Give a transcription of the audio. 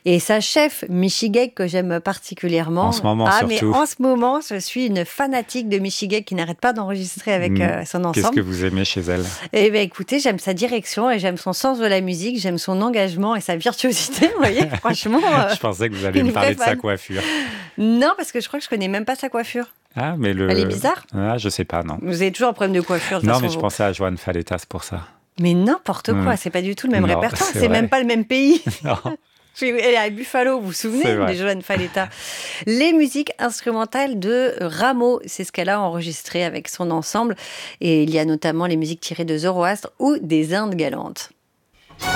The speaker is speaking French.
Et sa chef, Michigek, que j'aime particulièrement. En ce moment, surtout. Mais en ce moment, je suis une fanatique de Michigek qui n'arrête pas d'enregistrer avec son ensemble. Qu'est-ce que vous aimez chez elle? Eh bien, écoutez, j'aime sa direction et j'aime son sens de la musique, j'aime son engagement et sa virtuosité, vous voyez, franchement. Je pensais que vous alliez me parler de sa coiffure. Non, parce que je crois que je connais même pas sa coiffure. Ah, mais Elle est bizarre? Ah, je sais pas, non. Vous avez toujours un problème de coiffure, de Non, façon, mais je pensais à Joan Faletta, c'est pour ça. Mais n'importe quoi, c'est pas du tout le même répertoire, c'est vrai. même pas le même pays. Non. Elle est à Buffalo, vous vous souvenez de Joan Faletta? Les musiques instrumentales de Rameau, c'est ce qu'elle a enregistré avec son ensemble. Et il y a notamment les musiques tirées de Zoroastre ou des Indes galantes.